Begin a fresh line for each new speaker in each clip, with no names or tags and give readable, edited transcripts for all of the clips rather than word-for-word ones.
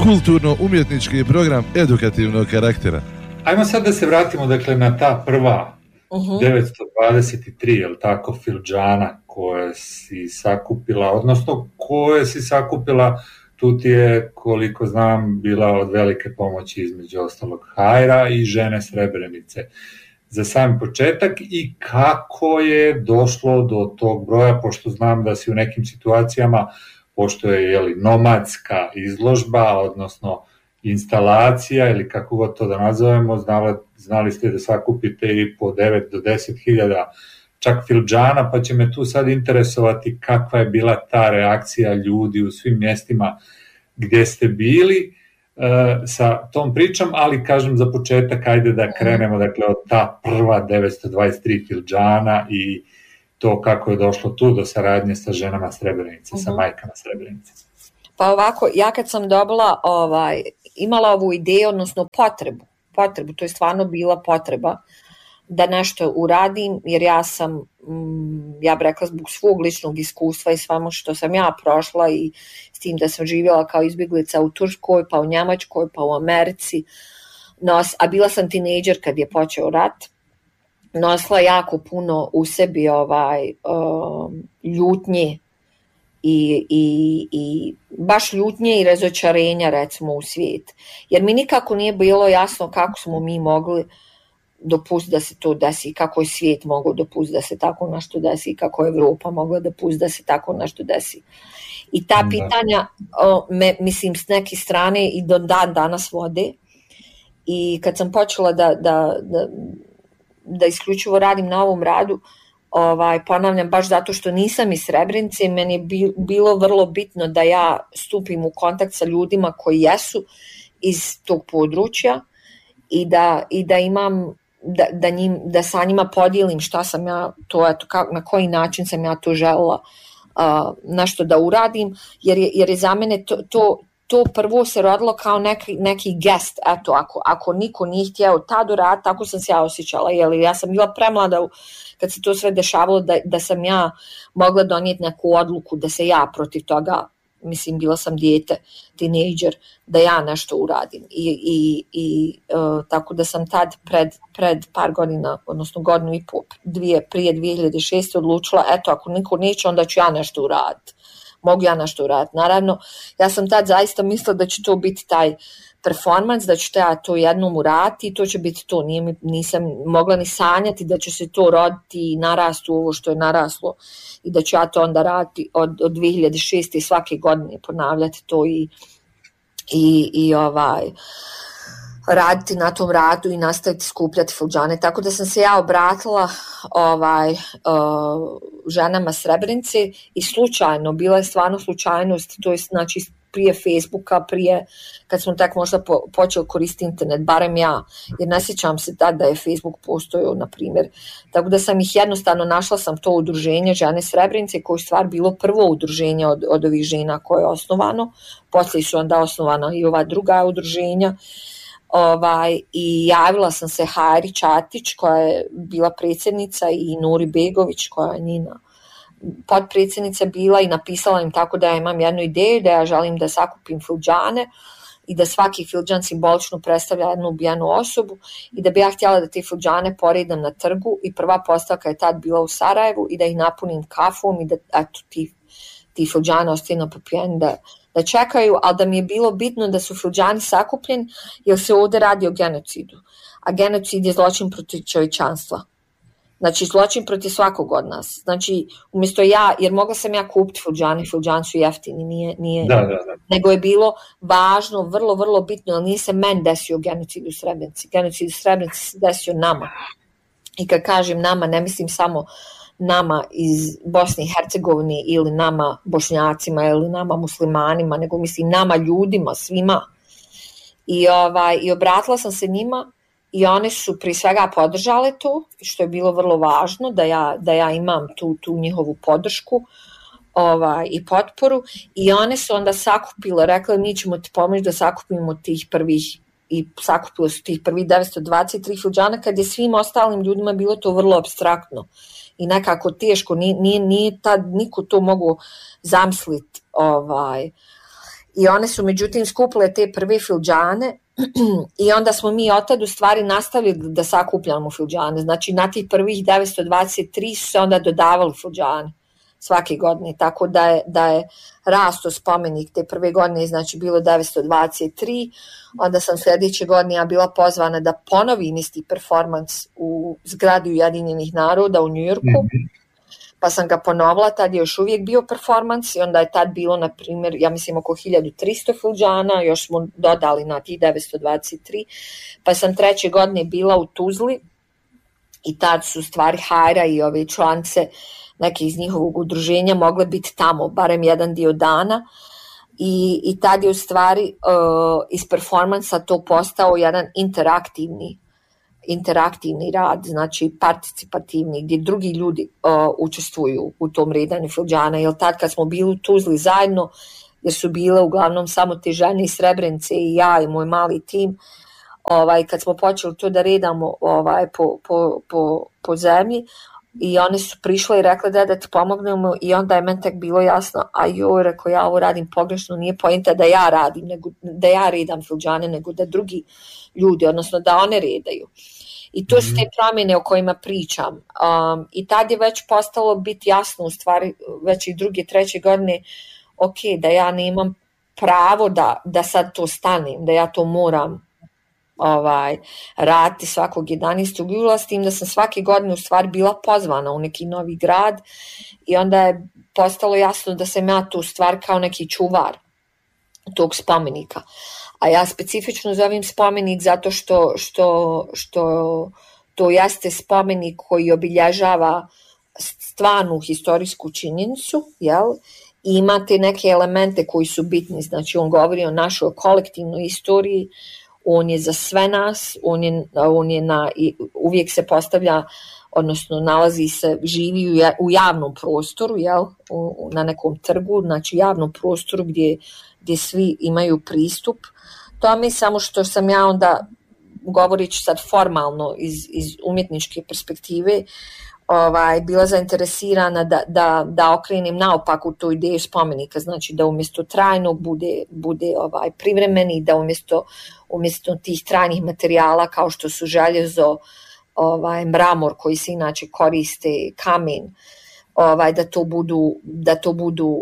kulturno-umjetnički program edukativnog karaktera.
Ajmo sad da se vratimo dakle na ta prva 923, jel tako, filđana koje si sakupila, odnosno koje si sakupila, tu ti je, koliko znam, bila od velike pomoći između ostalog Hajra i Žene Srebrenice. Za sam početak i kako je došlo do tog broja, pošto znam da si u nekim situacijama, pošto je nomadska izložba, odnosno instalacija ili kako god to da nazovemo, znali ste da sakupite i po 9 do 10 hiljada čak filđana, pa će me tu sad interesovati kakva je bila ta reakcija ljudi u svim mjestima gdje ste bili sa tom pričom, ali kažem za početak, ajde da krenemo dakle od ta prva 923 filđana i to kako je došlo tu do saradnje sa ženama Srebrenice, sa majkama Srebrenice.
Pa ovako, ja kad sam dobila, imala ovu ideju, odnosno potrebu, to je stvarno bila potreba da nešto uradim, jer ja sam, ja bih rekla, zbog svog ličnog iskustva i svamo što sam ja prošla i s tim da sam živjela kao izbjeglica u Turskoj, pa u Njemačkoj, pa u Americi, a bila sam tinejdžer kad je počeo rat, nosila jako puno u sebi ljutnje i baš ljutnje i razočarenja recimo u svijet. Jer mi nikako nije bilo jasno kako smo mi mogli dopustiti da se to desi, kako je svijet mogao dopustiti da se tako nešto desi, kako je Evropa mogla dopustiti da se tako nešto desi. I ta pitanja, mislim, s neke strane i do dan danas vode. I kad sam počela da isključivo radim na ovom radu, ponavljam, baš zato što nisam iz Srebrenice, meni je bilo vrlo bitno da ja stupim u kontakt sa ljudima koji jesu iz tog područja i da imam, da sa njima podijelim šta sam ja to, na koji način sam ja to željela nešto da uradim, jer je za mene to prvo se rodilo kao neki gest, eto, ako niko nije htjeo tad uraditi, tako sam se ja osjećala, jer ja sam bila premlada kad se to sve dešavalo da sam ja mogla donijeti neku odluku da se ja protiv toga, mislim, bila sam dijete, tinejdžer, da ja nešto uradim. Tako da sam tad pred par godina, odnosno godinu i pol, prije 2006. odlučila, eto, ako niko neće, onda ću ja nešto uraditi. Mogu ja nešto uraditi. Naravno, ja sam tad zaista mislila da će to biti taj performans, da ću ja to jednom uraditi i to će biti to. Nisam mogla ni sanjati da će se to roditi i narasti u ovo što je naraslo i da ću ja to onda raditi od 2006. i svake godine ponavljati to i raditi na tom radu i nastaviti skupljati filđane. Tako da sam se ja obratila ženama Srebrenice i slučajno, bila je stvarno slučajnost, to je znači prije Facebooka, prije kad smo tek možda počeli koristiti internet, barem ja, jer ne sjećam se tad da je Facebook postojao, na primjer. Tako da sam ih jednostavno, našla sam to udruženje Žene Srebrenice, koje je stvar bilo prvo udruženje od ovih žena koje je osnovano, poslije su onda osnovana i ova druga udruženja. I javila sam se Hajri Čatić, koja je bila predsjednica, i Nuri Begović, koja je njena potpredsjednica bila, i napisala im tako da ja imam jednu ideju, da ja želim da sakupim filđane i da svaki filđan simbolično predstavlja jednu ubijenu osobu i da bi ja htjela da te filđane poredam na trgu, i prva postavka je tad bila u Sarajevu, i da ih napunim kafom i da ti filđane ostaju napopijeni da čekaju, ali da mi je bilo bitno da su filđani sakupljeni, jer se ovdje radi o genocidu. A genocid je zločin protiv čovječanstva. Znači, zločin protiv svakog od nas. Znači, umjesto jer mogla sam ja kupiti filđane, filđani su jeftini, nije, nego je bilo važno, vrlo, vrlo bitno, ali nije se meni desio genocid u Srebrenici. Genocid u Srebrenici se desio nama. I kad kažem nama, ne mislim samo nama iz Bosne i Hercegovine ili nama Bošnjacima ili nama muslimanima, nego mislim nama ljudima, svima. I obratila sam se njima i one su prije svega podržale to, što je bilo vrlo važno, da ja imam tu njihovu podršku i potporu, i one su onda sakupile, rekle, mi ćemo ti pomoći da sakupimo tih prvih, i sakupilo su tih prvih 923 filđana, kad je svim ostalim ljudima bilo to vrlo apstraktno i nekako teško, nije tad niko to mogu zamisliti. I one su međutim skupile te prve filđane i onda smo mi od tada u stvari nastavili da sakupljamo filđane. Znači na tih prvih 923 su se onda dodavali filđane svake godine, tako da je rasto spomenik te prve godine, znači bilo 923, onda sam sljedeće godine ja bila pozvana da ponovim isti performans u zgradi Ujedinjenih naroda u Njujorku, pa sam ga ponovila, tad je još uvijek bio performans i onda je tad bilo, na primjer, ja mislim oko 1300 filđana, još smo dodali na tih 923, pa sam treće godine bila u Tuzli i tad su stvari Hajra i ove članice neke iz njihovog udruženja mogle biti tamo, barem jedan dio dana i tad je u stvari iz performansa to postao jedan interaktivni rad, znači participativni, gdje drugi ljudi učestvuju u tom redanju filđana, jer tad kad smo bili u Tuzli zajedno, jer su bile uglavnom samo te žene iz Srebrenice i ja i moj mali tim, kad smo počeli to da redamo po zemlji, i one su prišle i rekle da ti pomognemo i onda je meni tek bilo jasno, a joj, rekao, ja ovo radim pogrešno, nije poenta da ja radim, da ja redam filđane, nego da drugi ljudi, odnosno da one redaju. I to su te promjene o kojima pričam. I tad je već postalo biti jasno, u stvari, već i druge, treće godine, ok, da ja nemam pravo da sad to stanem, da ja to moram raditi svakog 11. jula, s tim da sam svake godine u stvari bila pozvana u neki novi grad i onda je postalo jasno da sam ja tu stvar kao neki čuvar tog spomenika. A ja specifično zovem spomenik zato što to jeste spomenik koji obilježava stvarnu historijsku činjenicu, jel? I imate neke elemente koji su bitni, znači on govori o našoj kolektivnoj istoriji, on je za sve nas, on je uvijek se postavlja, odnosno nalazi se, živi u javnom prostoru, jel? Na nekom trgu, znači javnom prostoru gdje svi imaju pristup tome, samo što sam ja onda, govoreći sad formalno iz umjetničke perspektive, bila zainteresirana da okrenem naopako tu ideju spomenika, znači da umjesto trajnog bude privremeni, da umjesto tih trajnih materijala kao što su željezo, mramor koji se inače koriste, kamen, da to budu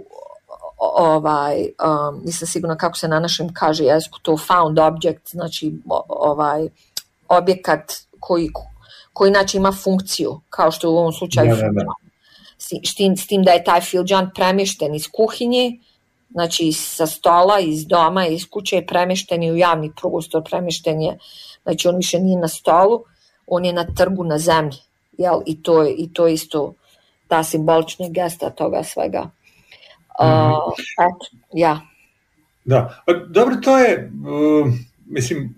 nisam sigurna kako se na našem kaže jeziku, to found object, znači objekat koji inače ima funkciju, kao što u ovom slučaju s tim da je taj filđan premješten iz kuhinje, znači sa stola, iz doma, iz kuće je premješten u javni prostor, premješten je, znači on više nije na stolu, on je na trgu, na zemlji, jel? I to je isto ta simbolična gesta toga svega. Ja.
Da, dobro, to je, mislim,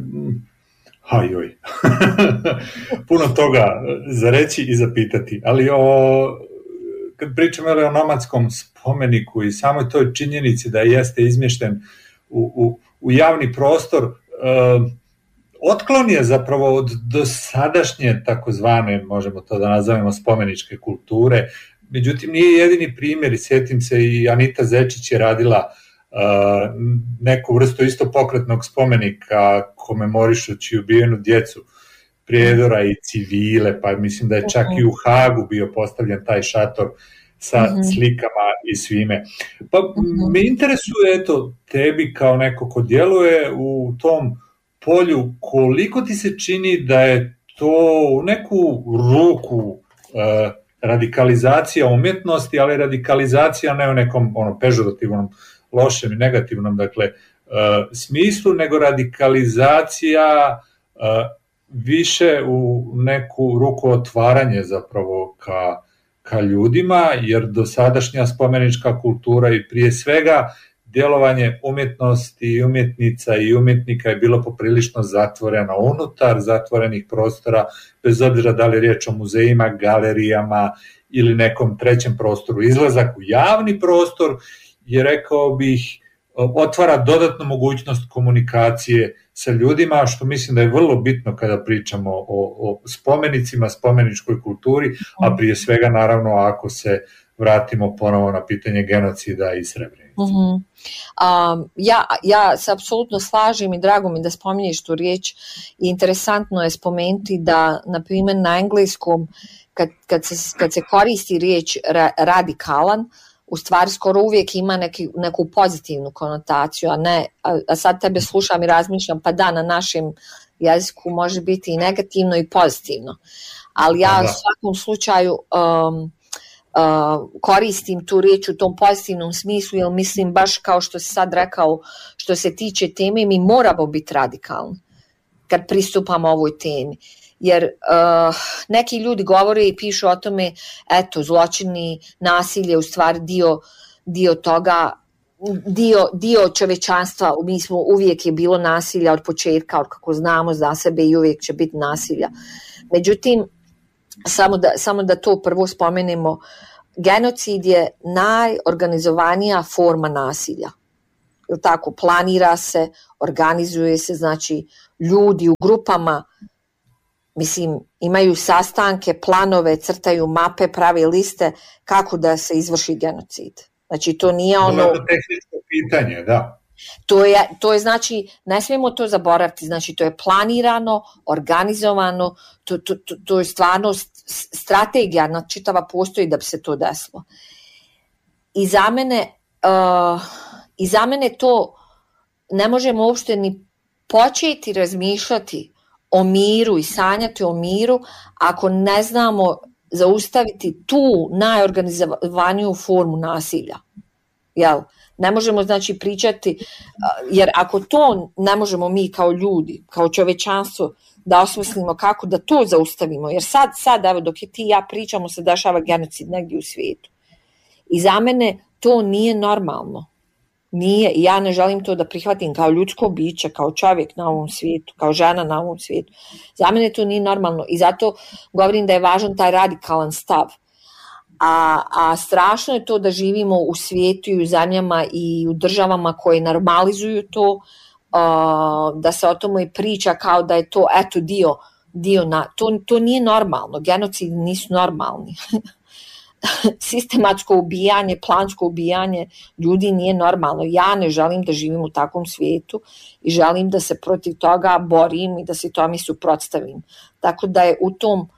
puno toga za reći i za pitati, ali kad pričamo o nomadskom spomeniku i samoj toj činjenici da jeste izmješten u javni prostor, otklon je zapravo od dosadašnje takozvane, možemo to da nazovemo, spomeničke kulture. Međutim, nije jedini primjer, i sjetim se i Anita Zečić je radila neku vrstu isto pokretnog spomenika komemorišući ubijenu djecu prijedora i civile, pa mislim da je čak i u Hagu bio postavljen taj šator sa slikama i svime. Pa me interesuje, eto, tebi kao neko ko djeluje u tom polju, koliko ti se čini da je to u neku ruku radikalizacija umjetnosti, ali radikalizacija ne u nekom pežorativnom, lošem i negativnom, dakle, smislu, nego radikalizacija više u neku ruku otvaranje zapravo ka ljudima, jer dosadašnja spomenička kultura i prije svega djelovanje umjetnosti i umjetnica i umjetnika je bilo poprilično zatvoreno unutar zatvorenih prostora, bez obzira da li je riječ o muzejima, galerijama ili nekom trećem prostoru. Izlazak u javni prostor je, rekao bih, otvara dodatnu mogućnost komunikacije sa ljudima, što mislim da je vrlo bitno kada pričamo o spomenicima, spomeničkoj kulturi, a prije svega naravno ako se vratimo ponovo na pitanje genocida i Srebrenice.
Ja se apsolutno slažem i drago mi da spominješ tu riječ i interesantno je spomenuti da, na primjer, na engleskom kad se koristi riječ radikalan, u stvari skoro uvijek ima neku pozitivnu konotaciju, a sad tebe slušam i razmišljam, pa da, na našem jeziku može biti i negativno i pozitivno. Ali ja u svakom slučaju koristim tu riječ u tom pozitivnom smislu, jer mislim baš kao što si sad rekao, što se tiče teme, mi moramo biti radikalni kad pristupamo ovoj temi. Jer neki ljudi govore i pišu o tome, eto, zločini, nasilje, u stvari dio toga, dio čovečanstva, mi smo, uvijek je bilo nasilja od početka, od kako znamo za sebe i uvijek će biti nasilja. Međutim, samo da to prvo spomenemo, genocid je najorganizovanija forma nasilja. Jel tako? Planira se, organizuje se, znači ljudi u grupama, mislim, imaju sastanke, planove, crtaju mape, prave liste kako da se izvrši genocid. Znači, to nije ono...
To je tehničko pitanje, da.
To je, znači, ne smijemo to zaboraviti, znači, to je planirano, organizovano, to je stvarno strategija, čitava postoji da bi se to desilo. I za mene to ne možemo uopšte ni početi razmišljati o miru i sanjati o miru ako ne znamo zaustaviti tu najorganizovaniju formu nasilja. Jel? Ne možemo, znači, pričati, jer ako to ne možemo mi kao ljudi, kao čovečanstvo da osmislimo kako da to zaustavimo, jer sad evo, dok je ti i ja pričamo, se dešava genocid negdje u svijetu. I za mene to nije normalno. Nije, i ja ne želim to da prihvatim kao ljudsko biće, kao čovjek na ovom svijetu, kao žena na ovom svijetu. Za mene to nije normalno i zato govorim da je važan taj radikalan stav. A strašno je to da živimo u svijetu i u zemljama i u državama koje normalizuju to, da se o tome i priča kao da je to eto to nije normalno, genocidi nisu normalni. Sistematsko ubijanje, plansko ubijanje ljudi nije normalno. Ja ne želim da živim u takvom svijetu i želim da se protiv toga borim i da se tome suprotstavim. Tako da je u tom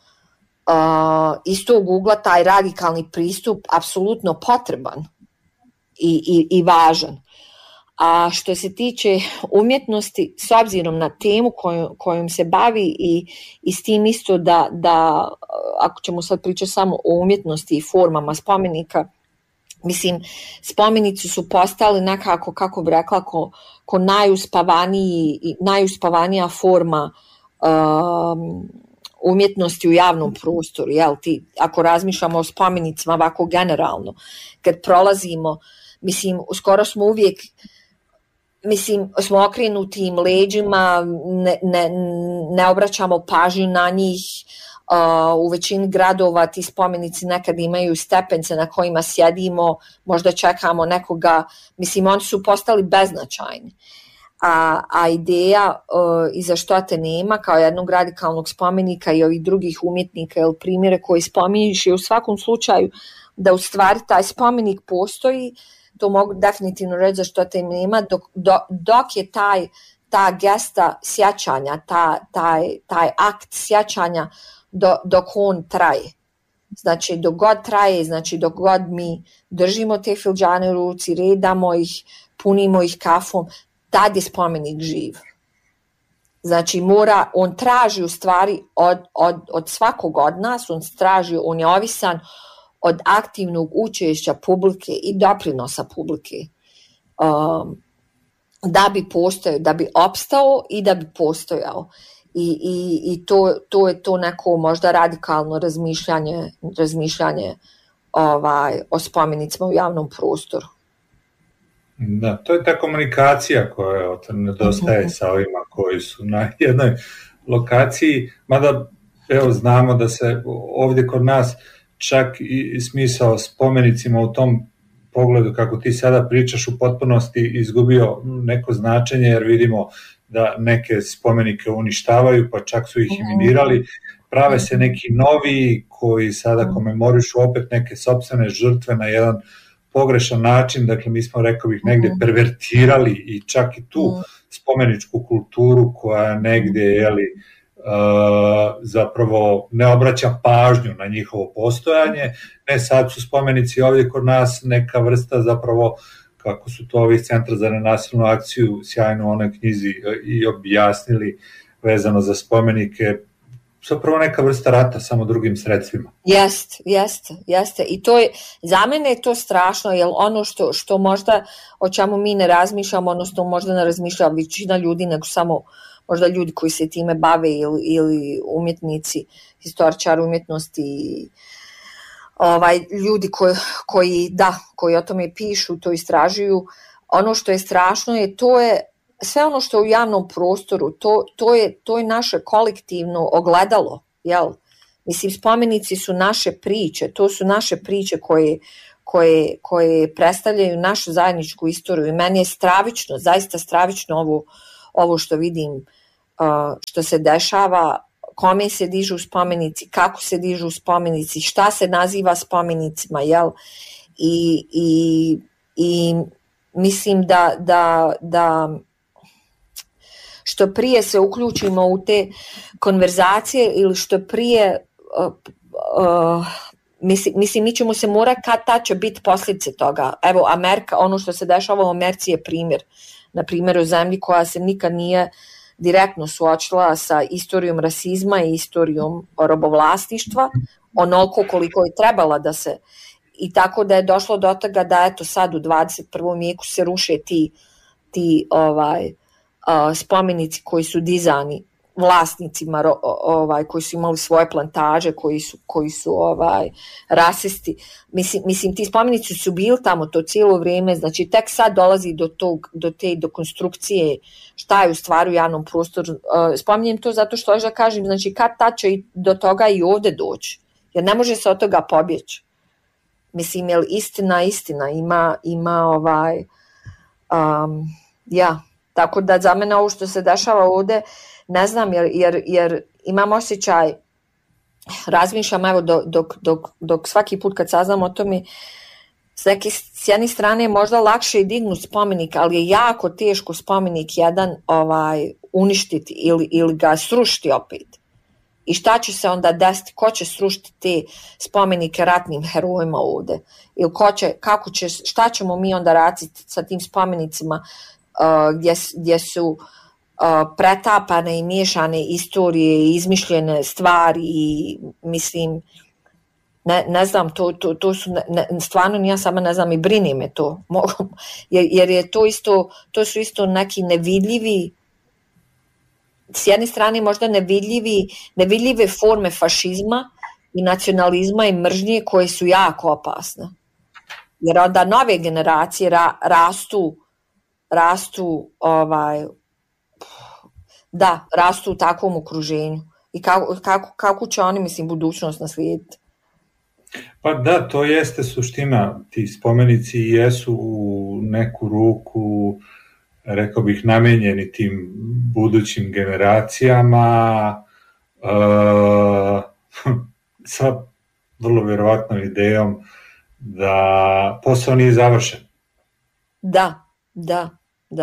iz tog ugla taj radikalni pristup apsolutno potreban i važan. A što se tiče umjetnosti, s obzirom na temu kojom se bavi i s tim isto da ako ćemo sad pričati samo o umjetnosti i formama spomenika, mislim, spomenici su postali nekako, kako bi rekla, ko najuspavanija forma umjetnosti u javnom prostoru. Jel? Ako razmišljamo o spomenicima ovako generalno, kad prolazimo, mislim, skoro smo uvijek smo okrenuti im leđima, ne obraćamo pažnju na njih. U većini gradova ti spomenici nekad imaju stepence na kojima sjedimo, možda čekamo nekoga, mislim, oni su postali beznačajni. A ideja iza što te nema, kao jednog radikalnog spomenika i ovih drugih umjetnika ili primjere koji spominješ, je u svakom slučaju da u stvari taj spomenik postoji. To mogu definitivno reći zašto te nema, dok je ta gesta sjećanja, taj akt sjećanja dok on traje. Znači dok god traje, znači dok god mi držimo te filđane u ruci, redamo ih, punimo ih kafom, tad je spomenik živ. Znači on traži u stvari od svakog od nas, on je ovisan od aktivnog učešća publike i doprinosa publike da bi postojao, da bi opstao i da bi postojao. I to je to neko možda radikalno razmišljanje o spomenicima u javnom prostoru.
Da, to je ta komunikacija koja nedostaje sa ovima koji su na jednoj lokaciji, mada evo znamo da se ovdje kod nas čak i smisao spomenicima u tom pogledu kako ti sada pričaš u potpunosti izgubio neko značenje, jer vidimo da neke spomenike uništavaju, pa čak su ih i minirali. prave se neki novi koji sada komemorišu opet neke sopstvene žrtve na jedan pogrešan način, dakle mi smo, rekao bih, negde pervertirali i čak i tu spomeničku kulturu koja negde, zapravo ne obraća pažnju na njihovo postojanje. Ne, sad su spomenici ovdje kod nas neka vrsta, zapravo, kako su to ovi Centra za nenasilnu akciju sjajno u onoj knjizi i objasnili vezano za spomenike, zapravo neka vrsta rata, samo drugim sredstvima.
Jeste. I to je, za mene je to strašno, jer ono što možda, o čemu mi ne razmišljamo, odnosno možda ne razmišlja većina ljudi, nego samo možda ljudi koji se time bave ili umjetnici, historičari umjetnosti, ljudi koji o tome pišu, to istražuju. Ono što je strašno je, to je sve ono što je u javnom prostoru, to je naše kolektivno ogledalo, jel? Mislim, spomenici su naše priče, to su naše priče koje predstavljaju našu zajedničku istoriju i meni je stravično, zaista stravično ovo što vidim, što se dešava, kome se dižu spomenici, kako se dižu spomenici, šta se naziva spomenicima, jel? I mislim da što prije se uključimo u te konverzacije ili što prije, mislim, mi ćemo se morati, kad će biti posljedice toga. Evo, Amerika, ono što se dešava u Americi je primjer. Na primjer, u zemlji koja se nikad nije direktno suočila sa istorijom rasizma i istorijom robovlasništva, onoliko koliko je trebala da se, i tako da je došlo do toga da eto sad u 21. vijeku se ruše ti spomenici koji su dizani vlasnicima koji su imali svoje plantaže, koji su rasisti. Mislim, ti spomenici su bili tamo to cijelo vrijeme, znači tek sad dolazi do te dekonstrukcije šta je u stvari u javnom prostoru. Spominjem to zato što da kažem, znači kad će do toga i ovdje doći, jer ne može se od toga pobjeći. Mislim, jer istina ima tako da za mene ovo što se dešava ovdje, ne znam, jer imam osjećaj, razmišljam, evo, dok svaki put kad saznam o tome, s jedne strane je možda lakše dignuti spomenik, ali je jako teško spomenik jedan uništiti ili ga srušiti opet. I šta će se onda desiti, ko će srušiti te spomenike ratnim herojima ovdje? Ili šta ćemo mi onda raditi sa tim spomenicima gdje su pretapane i miješane istorije i izmišljene stvari i mislim, ne znam, to su, stvarno ja sama ne znam i brine me to, jer je to su isto neki nevidljivi, s jedne strane možda nevidljive forme fašizma i nacionalizma i mržnje koje su jako opasne, jer onda nove generacije rastu u takvom okruženju i kako će oni, mislim, budućnost naslijediti.
Pa da, to jeste suština. Ti spomenici jesu u neku ruku, rekao bih, namenjeni tim budućim generacijama sa vrlo vjerovatnom idejom da posao nije završen.
Da.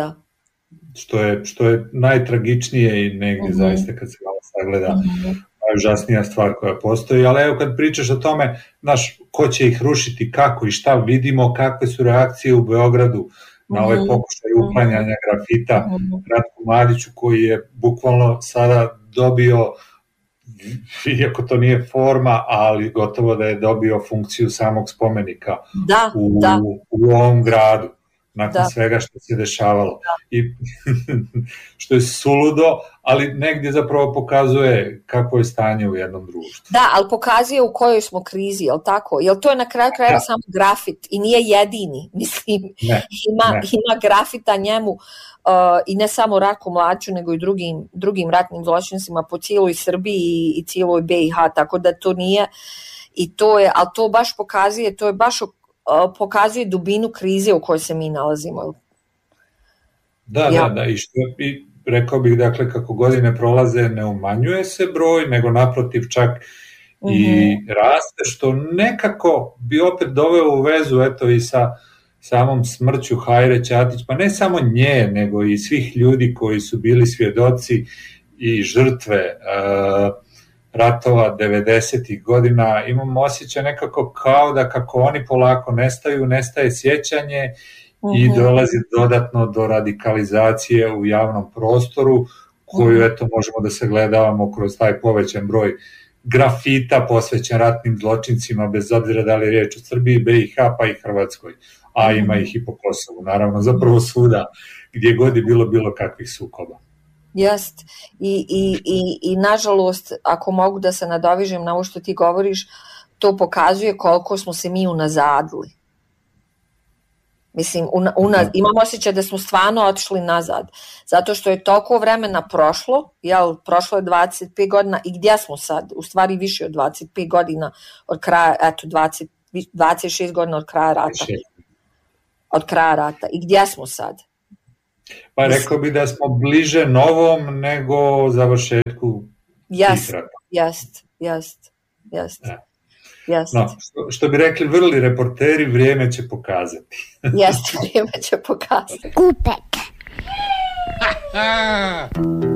Što je najtragičnije i negdje zaista kad se malo sagleda najužasnija stvar koja postoji, ali evo kad pričaš o tome, znaš, ko će ih rušiti, kako i šta, vidimo kakve su reakcije u Beogradu na ove pokušaje uklanjanja grafita Ratku Mladiću, koji je bukvalno sada dobio, iako to nije forma, ali gotovo da je dobio funkciju samog spomenika u ovom gradu. Nakon svega što se dešavalo. I što je suludo, ali negdje zapravo pokazuje kako je stanje u jednom društvu.
Da, ali pokazuje u kojoj smo krizi, jel tako? Jel to je na kraju krajeva samo grafit i nije jedini, mislim. Ima grafita njemu i ne samo Ratku Mladiću, nego i drugim ratnim zločincima po cijeloj Srbiji i cijeloj BiH, tako da to nije, i to je, ali to baš pokazuje, to je baš pokazuje dubinu krize u kojoj se mi nalazimo.
Da, i rekao bih, dakle, kako godine prolaze ne umanjuje se broj, nego naprotiv čak i raste, što nekako bi opet doveo u vezu, eto, i sa samom smrću Hajre Ćatić, pa ne samo nje, nego i svih ljudi koji su bili svjedoci i žrtve ratova 90. godina. Imam osjećaj nekako kao da kako oni polako nestaju, nestaje sjećanje i dolazi dodatno do radikalizacije u javnom prostoru, koju eto možemo da se gledavamo kroz taj povećan broj grafita posvećen ratnim zločincima, bez obzira da li je riječ o Srbiji, BiH pa i Hrvatskoj, a ima ih i po Kosovu, naravno, zapravo svuda gdje god je bilo kakvih sukoba.
Jest. I nažalost, ako mogu da se nadovežem na ovo što ti govoriš, to pokazuje koliko smo se mi unazadili. Mislim, imam osjećaj da smo stvarno otišli nazad, zato što je toliko vremena prošlo, prošlo je 25 godina i gdje smo sad? U stvari više od 25 godina od kraja, 26 godina od kraja rata. Od kraja rata. I gdje smo sad?
Pa rekao bi da smo bliže novom nego završetku tih rata.
Jest.
No, što bi rekli vrli reporteri, vrijeme će pokazati.
Jeste, vrijeme će pokazati.
Kupek.